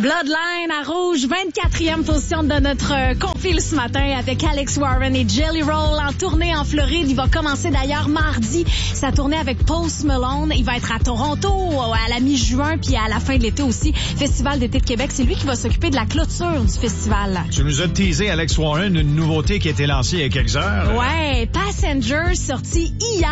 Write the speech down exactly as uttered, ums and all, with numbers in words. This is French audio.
Bloodline à Rouge, vingt-quatrième position de notre euh, confil ce matin avec Alex Warren et Jelly Roll en tournée en Floride. Il va commencer d'ailleurs mardi sa tournée avec Post Malone. Il va être à Toronto à la mi-juin puis à la fin de l'été aussi. Festival d'été de Québec, c'est lui qui va s'occuper de la clôture du festival. Tu nous as teasé, Alex Warren, une nouveauté qui a été lancée il y a quelques heures. Ouais, Passenger, sorti hier.